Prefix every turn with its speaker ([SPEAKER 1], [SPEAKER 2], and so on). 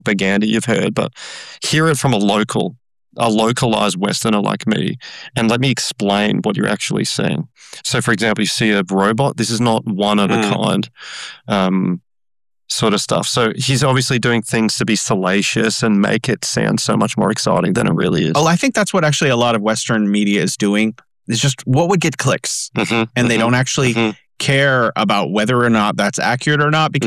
[SPEAKER 1] propaganda you've heard, but hear it from a localized Westerner like me, and let me explain what you're actually seeing. So, for example, you see a robot. This is not one of a kind sort of stuff. So he's obviously doing things to be salacious and make it sound so much more exciting than it really is.
[SPEAKER 2] Oh, I think that's what actually a lot of Western media is doing. It's just what would get clicks. And they don't actually care about whether or not that's accurate or not, because